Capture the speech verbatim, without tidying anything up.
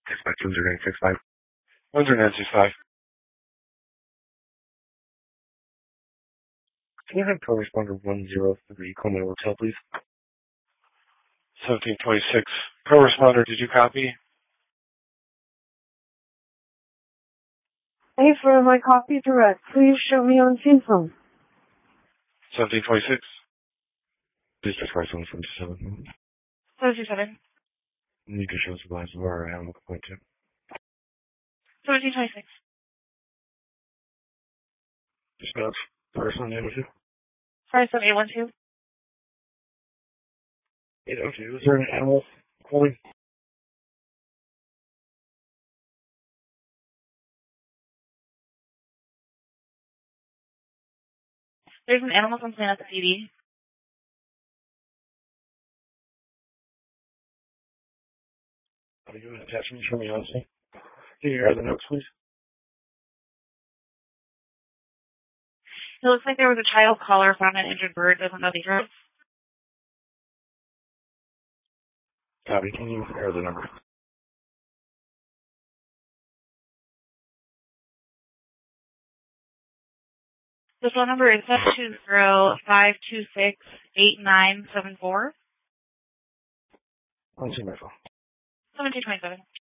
Dispatch one zero nine six five. one zero nine six five. Can you have co-responder one zero three Coleman Hotel, please? seventeen twenty-six. Co-responder, did you copy? Hey, for my copy direct, please show me on scene phone. seventeen twenty-six. District Price one seventy-seven. seventy-seven. Need to show supplies of our animal complaint too. seventeen twenty-six. Dispatch. Person name two. Sorry, seven eight one two. eight oh two. Is there an animal calling? There's an animal complaint at the P D. Are you an attachment from me, honestly? Can you hear the notes, please? It looks like there was a child caller found an injured bird. Doesn't know the address. Copy. Can you hear the number? The phone number is seven two zero, five two six, eight nine seven four. I'll see my phone. seventeen twenty-seven.